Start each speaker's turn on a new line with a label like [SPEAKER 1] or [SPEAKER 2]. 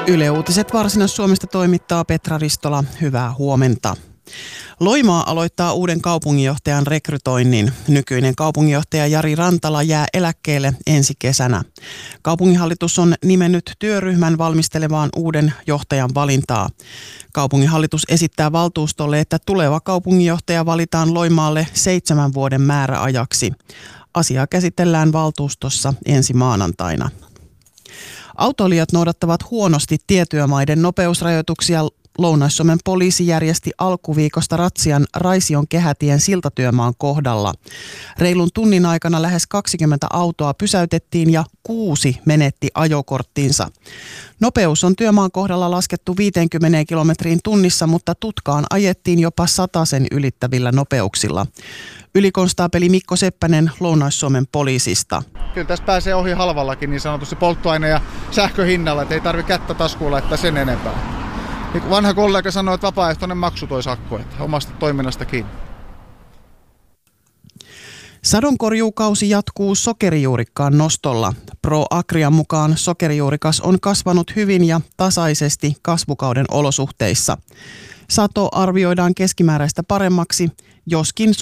[SPEAKER 1] Yle Uutiset Varsinais-Suomesta toimittaa Petra Ristola. Hyvää huomenta. Loimaa aloittaa uuden kaupunginjohtajan rekrytoinnin. Nykyinen kaupunginjohtaja Jari Rantala jää eläkkeelle ensi kesänä. Kaupunginhallitus on nimennyt työryhmän valmistelemaan uuden johtajan valintaa. Kaupunginhallitus esittää valtuustolle, että tuleva kaupunginjohtaja valitaan Loimaalle 7 vuoden määräajaksi. Asiaa käsitellään valtuustossa ensi maanantaina. Autoilijat noudattavat huonosti tietyömaiden nopeusrajoituksia. Lounais-Suomen poliisi järjesti alkuviikosta ratsian Raision kehätien siltatyömaan kohdalla. Reilun tunnin aikana lähes 20 autoa pysäytettiin ja 6 menetti ajokorttiinsa. Nopeus on työmaan kohdalla laskettu 50 kilometriin tunnissa, mutta tutkaan ajettiin jopa 100 ylittävillä nopeuksilla. Ylikonstaapeli Mikko Seppänen Lounais-Suomen poliisista.
[SPEAKER 2] Kyllä tässä pääsee ohi halvallakin niin sanotusti polttoaine- ja sähköhinnalla, että ei tarvitse kättä taskuun laittaa sen enempää. Vanha kollega sanoi, että vapaaehtoinen maksu toi sakko, että omasta toiminnasta kiinni.
[SPEAKER 1] Sadonkorjuukausi jatkuu sokerijuurikkaan nostolla. Pro Agrian mukaan sokerijuurikas on kasvanut hyvin ja tasaisesti kasvukauden olosuhteissa. Sato arvioidaan keskimääräistä paremmaksi, joskin